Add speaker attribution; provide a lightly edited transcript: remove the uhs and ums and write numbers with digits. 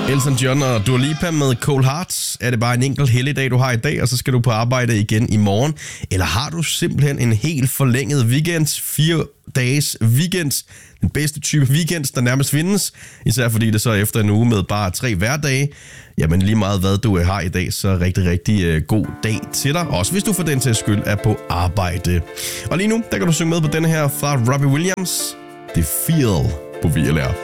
Speaker 1: Elton John og Dua Lipa med Cold Hearts. Er det bare en enkelt helligdag, du har i dag, og så skal du på arbejde igen i morgen? Eller har du simpelthen en helt forlænget weekend, 4 dages weekend, den bedste type weekend, der nærmest findes, især fordi det så efter en uge med bare 3 hverdage. Jamen lige meget hvad du har i dag, så rigtig, rigtig god dag til dig. Også hvis du for den til skyld er på arbejde. Og lige nu, der kan du synge med på denne her fra Robbie Williams. Det Feel på VLR.